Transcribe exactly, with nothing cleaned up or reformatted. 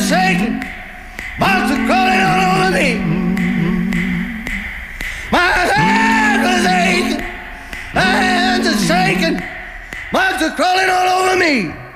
are shaking, monsters crawling all over me. My head was aching, my hands are shaking, monsters crawling all over me.